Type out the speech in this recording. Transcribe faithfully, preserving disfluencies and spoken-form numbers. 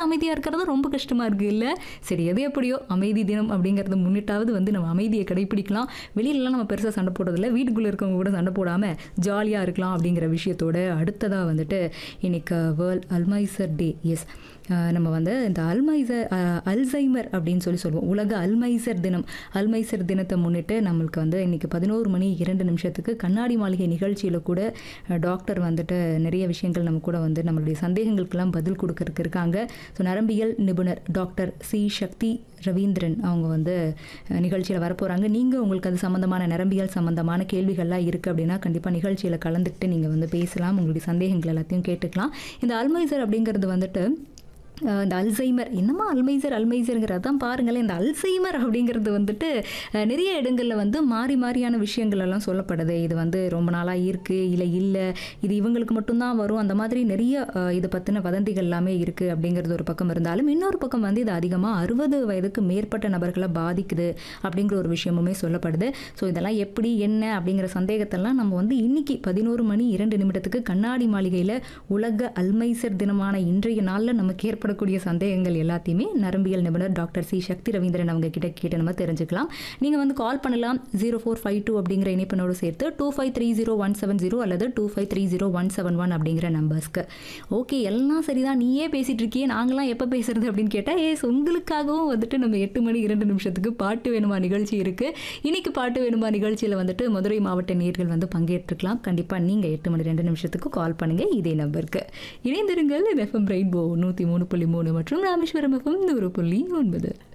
அமைதியாக இருக்கிறது ரொம்ப கஷ்டமாக இருக்குது இல்லை? சரி, எது எப்படியோ அமைதி தினம் அப்படிங்கிறத முன்னிட்டாவது வந்து நம்ம அமைதியை கடைப்பிடிக்கலாம். வெளியிலலாம் நம்ம பெருசாக சண்டை போடுறதில்ல, வீட்டுக்குள்ளே இருக்கவங்க கூட சண்டை போடாமல் ஜாலியாக இருக்கலாம் அப்படிங்கிற விஷயத்தோட அடுத்ததாக வந்துட்டு இன்னைக்கு வேர்ல்ட் அல்மைசர் டே. எஸ், நம்ம வந்து இந்த அல்மைசர் அல்சைமர் அப்படின்னு சொல்லி சொல்லுவோம். உலக அல்மைசர் தினம். அல்மைசர் தினத்தை முன்னிட்டு நம்மளுக்கு வந்து இன்றைக்கி பதினோரு மணி இரண்டு நிமிஷத்துக்கு கண்ணாடி மாளிகை நிகழ்ச்சியில் கூட டாக்டர் வந்துட்டு நிறைய விஷயங்கள் நம்ம கூட வந்து நம்மளுடைய சந்தேகங்களுக்கெல்லாம் பதில் கொடுக்கறதுக்கு இருக்காங்க. ஸோ நரம்பியல் நிபுணர் டாக்டர் சி சக்தி ரவீந்திரன் அவங்க வந்து நிகழ்ச்சியில் வரப்போகிறாங்க. நீங்கள் உங்களுக்கு அது சம்மந்தமான நரம்பியல் சம்மந்தமான கேள்விகள்லாம் இருக்குது அப்படின்னா கண்டிப்பாக நிகழ்ச்சியில் கலந்துக்கிட்டு நீங்கள் வந்து பேசலாம். உங்களுடைய சந்தேகங்கள் எல்லாத்தையும் கேட்டுக்கலாம். இந்த அல்மைசர் அப்படிங்கிறது வந்துட்டு இந்த அல்சைமர், என்னமா அல்மைசர் அல்மைசருங்கிறது தான் பாருங்களேன். இந்த அல்சைமர் அப்படிங்கிறது வந்துட்டு நிறைய இடங்களில் வந்து மாறி மாறியான விஷயங்கள் எல்லாம் சொல்லப்படுது. இது வந்து ரொம்ப நாளாக இருக்குது, இல்லை இல்லை இது இவங்களுக்கு மட்டும்தான் வரும், அந்த மாதிரி நிறைய இதை பற்றின வதந்திகள் எல்லாமே இருக்குது அப்படிங்கிறது ஒரு பக்கம் இருந்தாலும், இன்னொரு பக்கம் வந்து இது அதிகமாக அறுபது வயதுக்கு மேற்பட்ட நபர்களை பாதிக்குது அப்படிங்கிற ஒரு விஷயமுமே சொல்லப்படுது. ஸோ இதெல்லாம் எப்படி என்ன அப்படிங்கிற சந்தேகத்தெல்லாம் நம்ம வந்து இன்னைக்கு பதினோரு மணி இரண்டு நிமிடத்துக்கு கண்ணாடி மாளிகையில் உலக அல்மைசர் தினமான இன்றைய நாளில் நமக்கு ஏற்பட கூடிய சந்தேகங்கள் எல்லாத்தையுமே நரம்பியல் நிபுணர் டாக்டர் சி சக்தி ரவீந்திரன் அவங்க கிட்ட கேட்டு நம்ம தெரிஞ்சுக்கலாம். நீங்கள் வந்து கால் பண்ணலாம் ஜீரோ ஃபோர் ஃபைவ் டூ அப்படிங்கிற இணைப்பனோடு சேர்த்து two five three zero one seven zero அல்லது two five three zero one seven one அப்படிங்கிற நம்பர்ஸ்க்கு. ஓகே, எல்லாம் சரிதான், நீயே பேசிகிட்டு இருக்கியே, நாங்களாம் எப்போ பேசுறது அப்படின்னு கேட்டால், ஏஸ் உங்களுக்காகவும் வந்துட்டு நம்ம எட்டு மணி இரண்டு நிமிஷத்துக்கு பாட்டு வேணுமா நிகழ்ச்சி இருக்குது. இன்னைக்கு பாட்டு வேணுமா நிகழ்ச்சியில் வந்துட்டு மதுரை மாவட்ட நேயர்கள் வந்து பங்கேற்றுக்கலாம். கண்டிப்பாக நீங்கள் எட்டு மணி ரெண்டு நிமிஷத்துக்கு கால் பண்ணுங்கள் இதே நம்பருக்கு. இணைந்திருங்கள். எஃப்எம் ரெயின்போ நூற்றி மூணு புள்ளி மூணு மற்றும் ராமேஸ்வரம் எஃப்எம் நூறு புள்ளி ஒன்பது.